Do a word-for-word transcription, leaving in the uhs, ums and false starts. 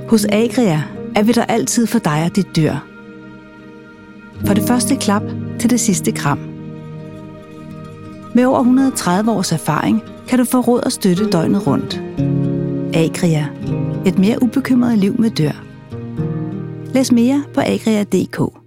Hos Agria er vi der altid for dig og dit dyr. For det første klap til det sidste kram. Med over et hundrede og tredive års erfaring kan du få råd og støtte døgnet rundt. Agria. Et mere ubekymret liv med dyr. Læs mere på agria punktum d k.